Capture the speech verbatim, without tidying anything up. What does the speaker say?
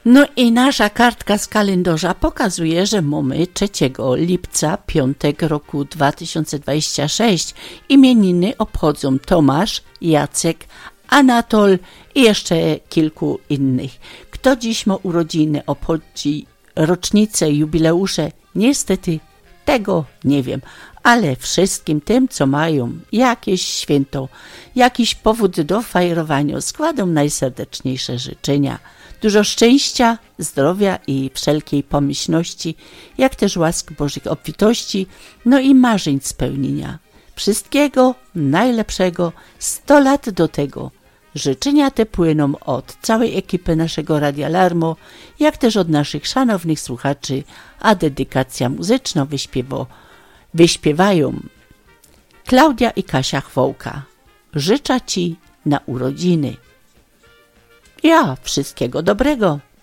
No i nasza kartka z kalendarza pokazuje, że mamy trzeciego lipca, piątek roku dwa tysiące dwudziestego szóstego. Imieniny obchodzą Tomasz, Jacek, Anatol i jeszcze kilku innych. Kto dziś ma urodziny, obchodzi rocznice, jubileusze, niestety tego nie wiem, ale wszystkim tym, co mają jakieś święto, jakiś powód do fajrowania, składam najserdeczniejsze życzenia. Dużo szczęścia, zdrowia i wszelkiej pomyślności, jak też łask Bożych obfitości, no i marzeń spełnienia. Wszystkiego najlepszego, sto lat do tego. Życzenia te płyną od całej ekipy naszego Radia Larmo, jak też od naszych szanownych słuchaczy, a dedykacja muzyczna wyśpiewo, wyśpiewają Klaudia i Kasia Chwołka. Życzę Ci na urodziny. Ja, wszystkiego dobrego.